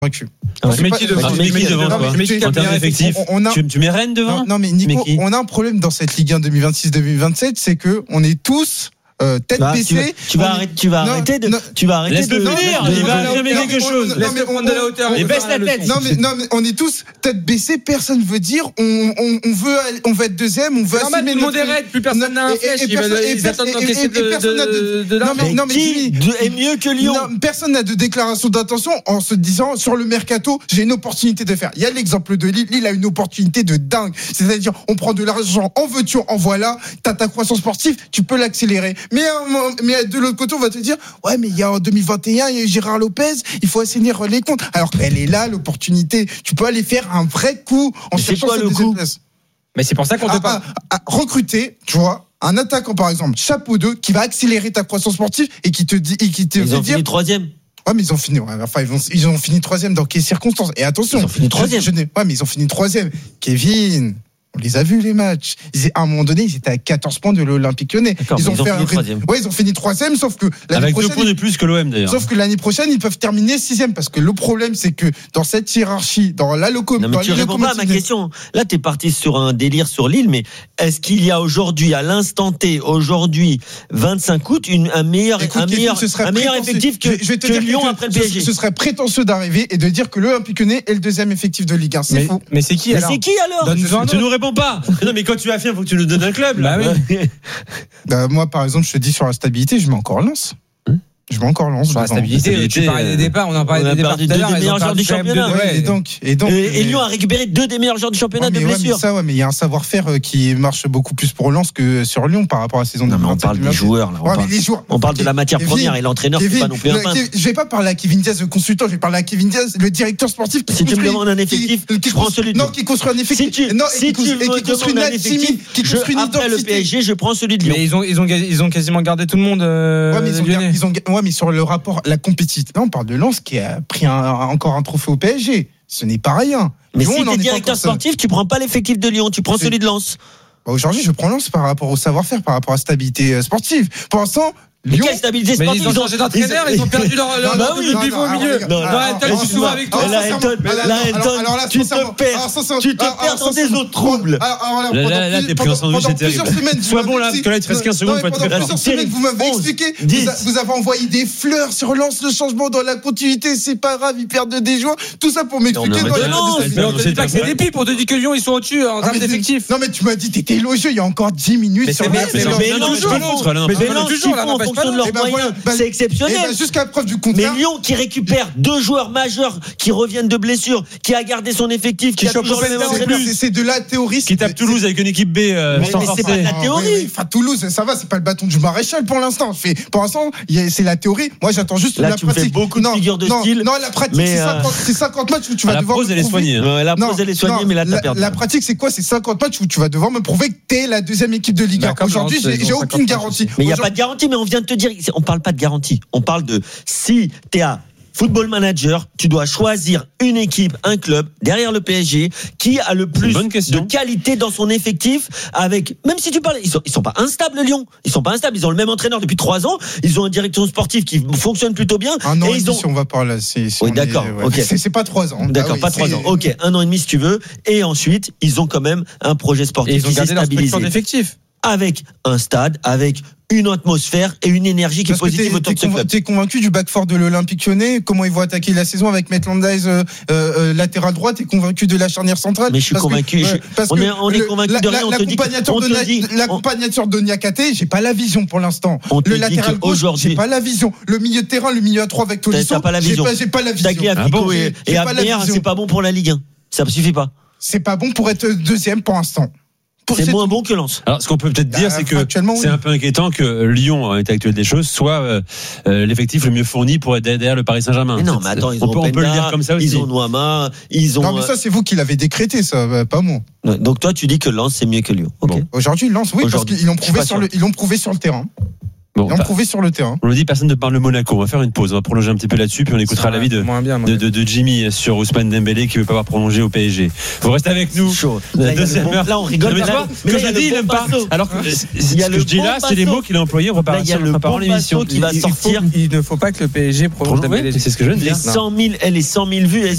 convaincu. Tu mets qui devant toi? En termes d'effectifs, tu mets Rennes devant? Non, mais Nico, on a un problème dans cette Ligue 1 2026-2027, c'est que on est tous tête baissée. Tu vas arrêter de. Laisse-le finir. Il va affirmer quelque chose. Laisse-le prendre de la hauteur. Et baisse la tête. Non, mais on est tous tête baissée. Personne veut dire on veut être deuxième. On veut assumer notre modéré. Plus personne n'a un flèche. Ils attendent d'encaisser de l'argent. Non, mais qui est mieux que Lyon? Personne n'a de déclaration d'intention en se disant sur le mercato j'ai une opportunité de faire. Il y a l'exemple de Lille. Lille a une opportunité de dingue. C'est-à-dire on prend de l'argent en veux-tu en voilà. T'as ta croissance sportive. Tu peux l'accélérer. Mais de l'autre côté, on va te dire, ouais, mais il y a en 2021, il y a eu Gérard Lopez, il faut assainir les comptes. Alors qu'elle est là, l'opportunité. Tu peux aller faire un vrai coup en cherchant cette deuxième place. Mais c'est pour ça qu'on te parle. Recruter, tu vois, un attaquant, par exemple, chapeau 2, qui va accélérer ta croissance sportive et qui te dit, ils ont fini troisième. Ouais, mais ils ont fini troisième dans quelles circonstances? Et attention. Ils ont fini troisième. Ouais, mais ils ont fini troisième. Kevin. On les a vus, les matchs. À un moment donné, ils étaient à 14 points de l'Olympique Lyonnais. Ils ont fini troisième. Ouais, ils ont fini troisième, sauf que l'année prochaine. Avec 2 points de plus que l'OM, d'ailleurs. Sauf que l'année prochaine, ils peuvent terminer 6e. Parce que le problème, c'est que dans cette hiérarchie, dans la locomotive. Non, mais tu réponds pas à ma question. Là, t'es parti sur un délire sur Lille, mais est-ce qu'il y a aujourd'hui, à l'instant T, aujourd'hui, 25 août, un meilleur effectif que Lyon après le PSG? Ce serait prétentieux d'arriver et de dire que l'Olympique Lyonnais est le deuxième effectif de Ligue 1. C'est faux. Mais c'est qui alors? Tu nous réponds pas. Non, mais quand tu affirmes, faut que tu nous donnes un club, là. Moi, par exemple, je te dis sur la stabilité, je mets encore Lens. Je mets encore Lens. Sur la stabilité, tu parlais des départs, on en parlait des départs tout à l'heure. 2 des meilleurs joueurs du championnat. Et Lyon a récupéré 2 des meilleurs joueurs du championnat de blessure. Mais il y a un savoir-faire qui marche beaucoup plus pour Lens que sur Lyon par rapport à la saison 2020. On parle des joueurs, là. On parle de la matière première et l'entraîneur, c'est pas non plus un peintre. Je vais pas parler à Kevin Diaz, le consultant, je vais parler à Kevin Diaz, le directeur sportif. Si tu me demandes un effectif, je prends celui de Lyon. Non, qui construit un effectif. Si tu me demandes un effectif, après le PSG, je prends celui de Lyon. Mais ils ont quasiment gardé tout le monde. Ouais, mais sur le rapport, la compétitivité. Là, on parle de Lens qui a pris encore un trophée au PSG. Ce n'est pas rien. Mais si t'es directeur sportif, tu prends pas l'effectif de Lyon, tu prends celui de Lens. Aujourd'hui, je prends Lens par rapport au savoir-faire, par rapport à la stabilité sportive. Pour l'instant, Lyon. Quelle stabilité sportive? Ils ont changé d'entraîneur, ils ont perdu leur pivot au milieu. Elton, je suis souvent avec toi. Là, Elton, tu te perds dans des eaux troubles. Là, t'es pris en sandwich, c'est terrible. Sois bon là, parce que là, il te reste 15 secondes pour être très fort. Plusieurs semaines, vous m'avez expliqué, vous avez envoyé des fleurs sur Lens, le changement dans la continuité, c'est pas grave, ils perdent des joueurs. Tout ça pour m'expliquer. Mais on te dit pas que c'est des pipes, on te dit que Lyon, ils sont au-dessus en termes d'effectifs. Non, mais tu m'as dit, t'étais élogieux il y a encore 10 minutes sur Lens. En fonction de leurs moyens, c'est exceptionnel. Jusqu'à preuve du contraire. Mais Lyon qui récupère 2 joueurs majeurs qui reviennent de blessure, qui a gardé son effectif, qui a toujours le même entraîneur. C'est de la théorie. Qui tape Toulouse avec une équipe B. Mais c'est pas de la théorie. Enfin, Toulouse, ça va, c'est pas le bâton du maréchal pour l'instant. Pour l'instant, c'est la théorie. Moi, j'attends juste la pratique. Là, tu fais beaucoup de figures de style. Non, la pratique, c'est 50 matchs où tu vas devoir. La pause, elle est soignée. La pause, elle est soignée, mais là, t'as perdu. La pratique, c'est quoi? C'est 50 matchs où tu vas devoir me prouver que t'es la deuxième équipe de Ligue 1. Aujourd'hui, j'ai aucune garantie. Mais il n'y a pas de garantie, mais on vient de te dire, on parle pas de garantie. On parle de si t'es à Football Manager, tu dois choisir une équipe, un club derrière le PSG qui a le plus de qualité dans son effectif. Avec, même si tu parles, ils sont pas instables, Lyon. Ils sont pas instables. Ils ont le même entraîneur depuis 3 ans. Ils ont une direction sportive qui fonctionne plutôt bien. Un an et demi, si on va par là. Oui, d'accord. Ok. C'est pas 3 ans. D'accord, pas 3 ans. Ok, 1 an et demi si tu veux. Et ensuite, ils ont quand même un projet sportif qui s'est stabilisé. Avec un stade, avec une atmosphère et une énergie qui est positive autour de ce club. T'es convaincu du back four de l'Olympique Lyonnais? Comment ils vont attaquer la saison avec Maitland Niles latéral droit? T'es convaincu de la charnière centrale? Mais je suis convaincu. On est convaincu de rien. L'accompagnateur de Niakate, j'ai pas la vision pour l'instant. Le latéral gauche, j'ai pas la vision. Le milieu de terrain, le milieu à 3 avec Tolisso, j'ai pas la vision. J'ai pas la vision. Et Abner, c'est pas bon pour la Ligue 1. Ça suffit pas. C'est pas bon pour être deuxième pour l'instant. C'est moins bon que Lens. Alors, ce qu'on peut peut-être dire, c'est que c'est un peu inquiétant que Lyon, en état actuel des choses, soit l'effectif le mieux fourni pour être derrière le Paris Saint-Germain. Mais non, mais attends, ils ont on peut le dire comme ça aussi. Ils ont Noama, Non, mais ça, c'est vous qui l'avez décrété, ça, pas moi. Donc toi, tu dis que Lens, c'est mieux que Lyon. Okay. Bon. Aujourd'hui, Lens, oui, parce qu'ils l'ont prouvé sur le terrain. Bon, ils ont prouvé sur le terrain. On le dit, personne ne parle de Monaco. On va faire une pause. On va prolonger un petit peu là-dessus, puis on écoutera l'avis de Jimmy sur Ousmane Dembélé qui ne veut pas avoir prolongé au PSG. Vous restez avec nous. Là, on rigole. Mais je dis, il n'aime pas. Alors que ce que je dis là, c'est les mots qu'il a employés. On va pas parler en l'émission qui va sortir. Il ne faut pas que le PSG prolonge Dembélé. C'est ce que je veux dire. Les 100 000 vues.